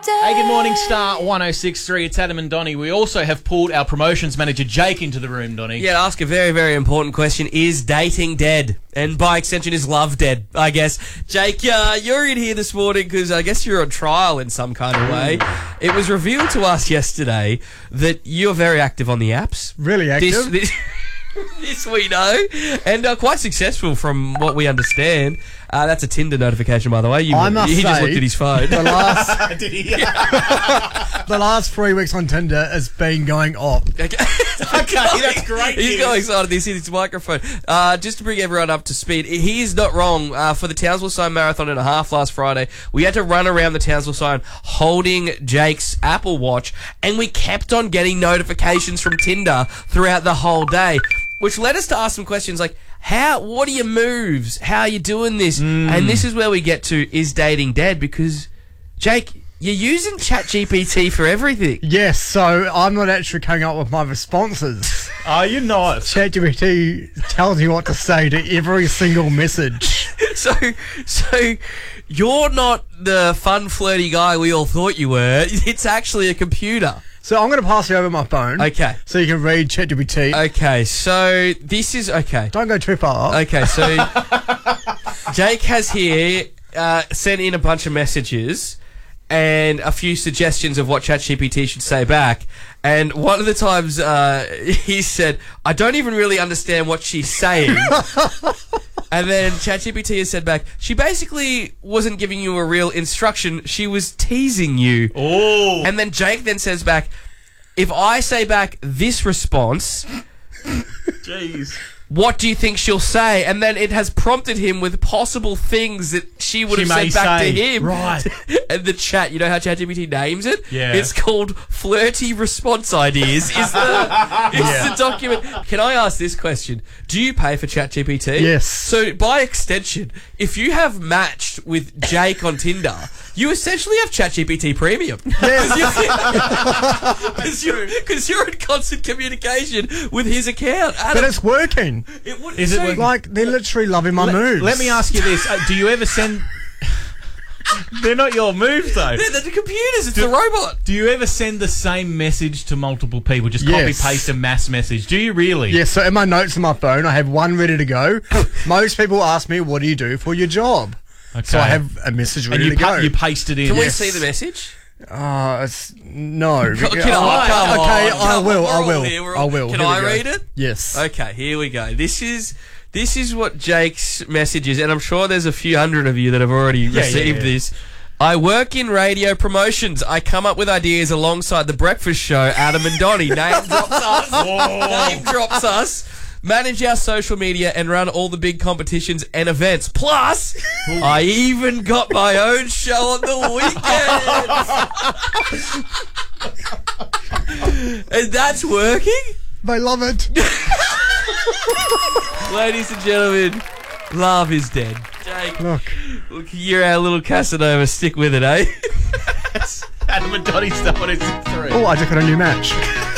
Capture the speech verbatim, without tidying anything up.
day. Hey, good morning, Star one oh six point three. It's Adam and Donnie. We also have pulled our promotions manager, Jake, into the room, Donnie. Yeah, to ask a very, very important question. Is dating dead? And by extension, is love dead, I guess. Jake, uh, you're in here this morning because I guess you're on trial in some kind of way. It was revealed to us yesterday that you're very active on the apps. Really active? This, this, this we know. And uh, quite successful from what we understand. Uh, that's a Tinder notification, by the way. You, I must he say, just looked at his phone. The last, Did he? the last three weeks on Tinder has been going off. Okay, Okay, that's great He's news. going excited. He's in his microphone. Uh, just to bring everyone up to speed, he is not wrong. Uh, for the Townsville Sign Marathon and a half last Friday, we had to run around the Townsville Sign holding Jake's Apple Watch, and we kept on getting notifications from Tinder throughout the whole day, which led us to ask some questions like, how, what are your moves? How are you doing this? Mm. And this is where we get to, is dating dead? Because, Jake, you're using ChatGPT for everything. Yes, so I'm not actually coming up with my responses. Are you not? ChatGPT tells you what to say to every single message. So, so you're not the fun, flirty guy we all thought you were. It's actually a computer. So I'm going to pass you over my phone. Okay. So you can read ChatGPT. Okay, so this is... Okay. Don't go too far. Okay, so Jake has here uh, sent in a bunch of messages and a few suggestions of what ChatGPT should say back. And one of the times uh, he said, I don't even really understand what she's saying. And then ChatGPT has said back, she basically wasn't giving you a real instruction. She was teasing you. Oh. And then Jake then says back, if I say back this response, Jeez. what do you think she'll say? And then it has prompted him with possible things that she would She have may said back say. to him. Right. And the chat, you know how ChatGPT names it? Yeah. It's called Flirty Response Ideas. Is the, is Yeah. the document. Can I ask this question? Do you pay for ChatGPT? Yes. So, by extension, if you have matched with Jake on Tinder, you essentially have ChatGPT Premium. Because you're, 'cause you're in constant communication with his account. But Adam, it's working. it would, Is it so- working? Like, they're literally loving my Let, moves. let me ask you this. Uh, do you ever send... They're not your moves, though. They're the computers, it's the robot. Do you ever send the same message to multiple people? Just Yes. copy paste a mass message. Do you really? Yes, so in my notes on my phone, I have one ready to go. Most people ask me, what do you do for your job? Okay. So I have a message and ready you to go. pa- you paste it in. Can we Yes. see the message? Uh, it's, no. Can Oh, I? Come on, okay, come I on, will, we're I all will, here, we're I all- will. Can Here we I go. read it? Yes. Okay, here we go. This is this is what Jake's message is, and I'm sure there's a few hundred of you that have already Yeah, received yeah, yeah. this. I work in radio promotions. I come up with ideas alongside the breakfast show, Adam and Donnie. Name drops us. Name drops us. Manage our social media and run all the big competitions and events. Plus, I even got my own show on the weekends. And that's working? They love it. Ladies and gentlemen, love is dead. Jake, Look. look, you're our little Casanova. Stick with it, eh? Adam and Donnie Star one oh six point three. Oh, I just got a new match.